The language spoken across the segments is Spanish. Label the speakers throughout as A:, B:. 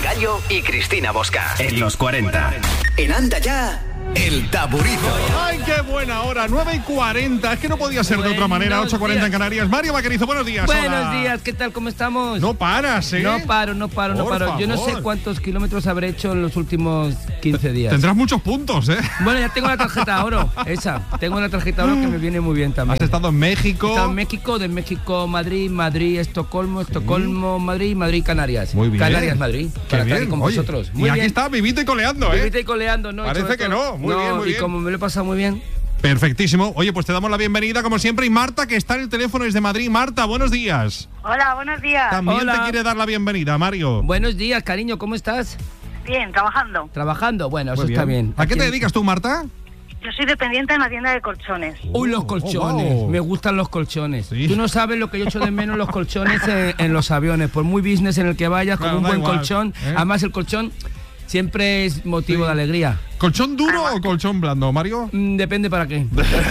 A: Gallo y Cristina Bosca. En los 40. En Anda Ya, El Taburito.
B: ¡Ay, qué buena hora! 9:40. Es que no podía ser de otra manera. 8:40 en Canarias. Mario Vaquerizo, buenos días.
C: Buenos
B: Hola.
C: días, ¿qué tal? ¿Cómo estamos?
B: No paras, ¿eh?
C: No paro. Yo no sé cuántos kilómetros habré hecho en los últimos 15 días.
B: Tendrás muchos puntos, ¿eh?
C: Bueno, ya tengo la tarjeta oro, esa. Tengo la tarjeta oro que me viene muy bien también.
B: Has estado en México.
C: He estado en México, de México, Madrid, Estocolmo, Madrid, Canarias.
B: Muy bien.
C: Canarias, Madrid.
B: Qué
C: Para estar
B: bien.
C: aquí con
B: Oye,
C: vosotros.
B: y
C: Muy
B: aquí
C: bien.
B: está, vivite y coleando, ¿eh?
C: Vivite y coleando, ¿no?
B: Parece que no. Muy bien, muy
C: y
B: bien.
C: como me lo he pasado muy bien.
B: Perfectísimo. Oye, pues te damos la bienvenida, como siempre. Y Marta, que está en el teléfono desde Madrid. Marta, buenos días.
D: Hola, buenos días.
B: También
C: Hola.
B: te quiere dar la bienvenida, Mario.
C: Buenos días, cariño, ¿cómo estás?
D: Bien, trabajando.
C: ¿Trabajando? Bueno,
B: Muy
C: eso está bien.
B: ¿A qué te
C: Aquí-
B: dedicas tú, Marta?
D: Yo soy dependiente en una tienda de colchones.
C: Uy, los colchones.
B: wow.
C: Me gustan los colchones.
B: Sí.
C: Tú no sabes lo que yo echo de menos los colchones en los aviones. Por muy business en el que vayas,
B: Claro,
C: con un
B: da
C: buen
B: igual,
C: colchón.
B: ¿eh?
C: Además, el colchón siempre es motivo
B: Sí.
C: de alegría.
B: ¿Colchón duro o colchón blando, Mario?
C: Depende para qué.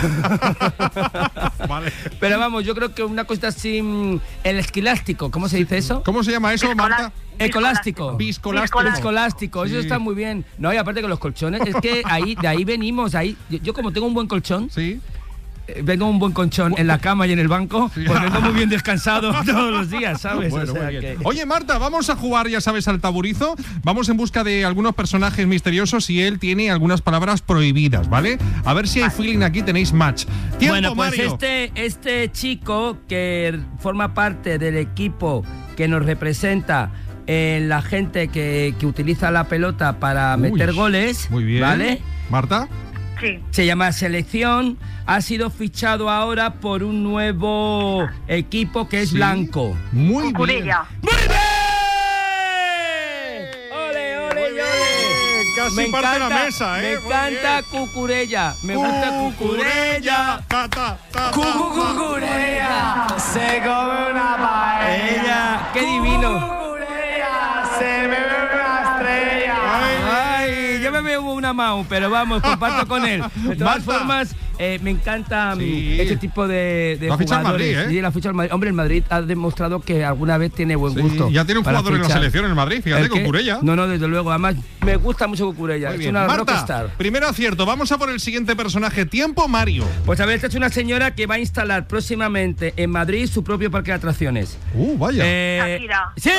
B: Vale.
C: Pero vamos, yo creo que una cosa así, el esquilástico, ¿cómo se dice eso?
B: ¿Cómo se llama eso, Marta?
C: Ecolástico.
B: Viscolástico.
C: Viscolástico, eso
B: Sí.
C: está muy bien. No, y aparte que los colchones, es que de ahí venimos, yo como tengo un buen colchón,
B: Sí.
C: vengo un buen colchón en la cama y en el banco, pues vengo muy bien descansado todos los días, ¿sabes?
B: Bueno,
C: O sea
B: muy bien.
C: que-
B: Oye, Marta, vamos a jugar, ya sabes, al taburizo. Vamos en busca de algunos personajes misteriosos y él tiene algunas palabras prohibidas, ¿vale? A ver si hay feeling aquí, tenéis match. ¡Tiempo,
C: Bueno, pues
B: Mario!
C: este chico que forma parte del equipo que nos representa en la gente que utiliza la pelota para
B: Uy,
C: meter goles,
B: Muy bien.
C: ¿vale?
B: Marta.
D: Sí.
C: Se llama Selección, ha sido fichado ahora por un nuevo equipo que es
B: Sí.
C: blanco.
B: Muy bien.
D: Cucurella.
C: ¡Muy bien! ¡Ole, ole,
B: Muy
C: y
B: bien.
C: ole!
B: Casi parte la mesa, ¿eh?
C: Me encanta Cucurella. Me gusta Cucurella.
B: Ta, ta, ta, ta,
C: Cucurella. Se come una paella. ¡Qué divino!
E: Se bebe una estrella.
C: Ay, yo me bebo una Mau, pero vamos, comparto con él. De todas
B: Marta.
C: formas, me encanta
B: Sí.
C: este tipo de
B: Lo ha fichado el
C: jugadores.
B: Madrid, ¿eh?
C: Sí, la ficha del Madrid. Hombre, el Madrid ha demostrado que alguna vez tiene buen
B: Sí,
C: gusto.
B: ya tiene un
C: para
B: jugador en la
C: fichar.
B: selección en el Madrid, fíjate,
C: ¿El qué?
B: Cucurella.
C: No, desde luego. Además, me gusta mucho Cucurella.
B: Muy
C: Es
B: bien.
C: una
B: Marta,
C: rockstar.
B: primer acierto. Vamos a por el siguiente personaje. Tiempo, Mario.
C: Pues a ver, esta es una señora que va a instalar próximamente en Madrid su propio parque de atracciones.
B: Vaya.
D: Shakira.
C: ¡Sí!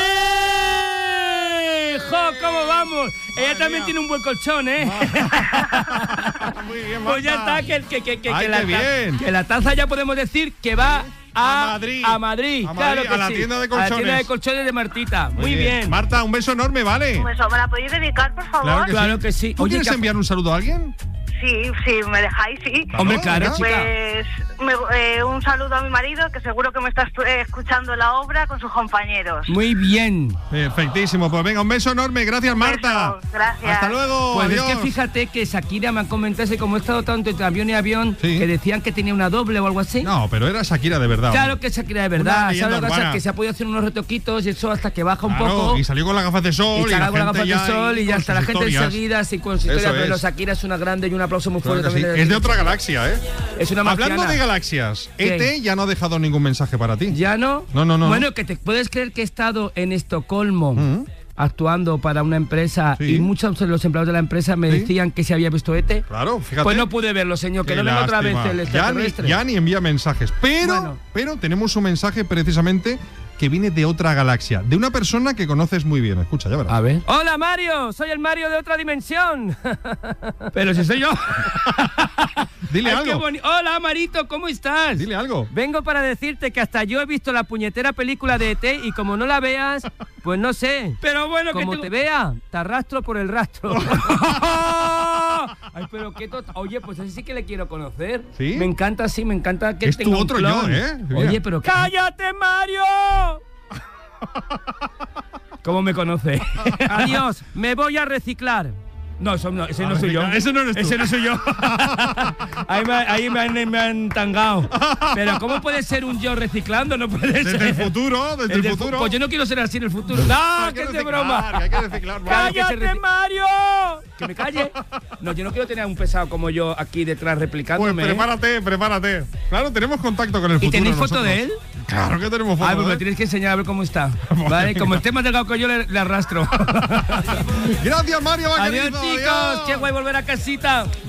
C: ¡Jo! ¿Cómo vamos? Ella también
B: mía.
C: tiene un buen colchón, ¿eh?
B: Muy bien,
C: Pues ya
B: Marta.
C: está,
B: Ay, qué bien.
C: que la taza ya podemos decir que va
B: A Madrid.
C: A Madrid,
B: A
C: claro
B: Madrid,
C: que
B: a la
C: sí.
B: tienda de
C: A la
B: colchones.
C: tienda de colchones de Martita. Muy bien.
B: Marta, un beso enorme, ¿vale?
D: Pues, ¿me la podéis dedicar, por favor?
C: Claro que sí.
B: ¿Tú
C: Oye,
B: quieres
C: ¿qué-
B: enviar un saludo a alguien?
D: Sí, me dejáis, sí.
C: Hombre, claro,
B: venga.
C: chica.
D: Pues un saludo a mi marido, que seguro que me está escuchando la obra con sus compañeros.
C: Muy bien.
B: Perfectísimo. Pues venga, un beso enorme. Gracias, Marta.
D: Beso, gracias.
B: Hasta luego.
C: Pues
B: Adiós.
C: es que fíjate que Shakira me han comentado, como he estado tanto entre avión y avión,
B: Sí.
C: que decían que tenía una doble o algo así.
B: No, pero era Shakira de verdad.
C: Claro
B: hombre.
C: que Shakira de
B: Una
C: verdad.
B: leyenda
C: ¿Sabes lo que pasa?
B: urbana.
C: Que se ha podido hacer unos retoquitos y eso hasta que baja un
B: Claro,
C: poco.
B: y salió con las gafas de sol.
C: Y carga con las
B: gente
C: gafas de
B: ya
C: sol
B: ahí
C: y ya
B: con
C: está la
B: sus
C: gente
B: historias.
C: enseguida así con su historia.
B: Eso
C: Pero
B: es.
C: Shakira es una grande y un aplauso muy
B: Claro
C: fuerte
B: que sí.
C: también.
B: Es de otra galaxia, ¿eh?
C: Es una marciana.
B: Hablando de galaxias,
C: ¿Qué?
B: ET ya no ha dejado ningún mensaje para ti.
C: ¿Ya no?
B: No.
C: Bueno, que te puedes creer que he estado en Estocolmo
B: Mm.
C: actuando para una empresa
B: Sí.
C: y muchos de los empleados de la empresa me
B: Sí.
C: decían que se había visto ET.
B: Claro, fíjate.
C: Pues no pude verlo, señor, que
B: Qué
C: no venga otra vez
B: lástima.
C: el extraterrestre.
B: Ya ni envía mensajes.
C: Bueno.
B: Pero tenemos un mensaje precisamente que viene de otra galaxia, de una persona que conoces muy bien. Escucha, ya verás.
C: A ver. Hola, Mario. Soy el Mario de otra dimensión. Pero si soy yo.
B: Dile
C: Ay,
B: algo.
C: qué Hola, Marito. ¿Cómo estás?
B: Dile algo.
C: Vengo para decirte que hasta yo he visto la puñetera película de ET y como no la veas, pues no sé. Pero bueno, como te vea, te arrastro por el rastro. Ay, pero qué Oye, pues ese sí que le quiero conocer.
B: ¿Sí?
C: Me encanta, sí, me encanta que
B: Es
C: tenga
B: tu
C: un
B: otro
C: clon.
B: yo, ¿eh? Mira.
C: Oye, pero ¡cállate, Mario! ¿Cómo me conoce? Adiós, me voy a reciclar. No, ese no soy yo.
B: Ese no eres tú.
C: Ese no soy yo. ahí me han tangado. Pero ¿cómo puede ser un yo reciclando? No puede ser.
B: Desde el futuro, desde el futuro.
C: Pues yo no quiero ser así en el futuro. No,
B: Hay
C: que es de
B: reciclar,
C: broma.
B: que hay que reciclar.
C: ¡Cállate, Mario! ¿Que me calle? No, yo no quiero tener a un pesado como yo aquí detrás replicándome.
B: Pues prepárate. Claro, tenemos contacto con el futuro.
C: ¿Y tenéis foto
B: nosotros.
C: de él?
B: Claro que tenemos foto.
C: Ay, pues
B: de
C: me
B: él.
C: tienes que enseñar a ver cómo está. Vale, como esté más delgado que yo, le arrastro.
B: Gracias, Mario Vaquerizo.
C: Adiós, chicos. Qué guay volver a casita.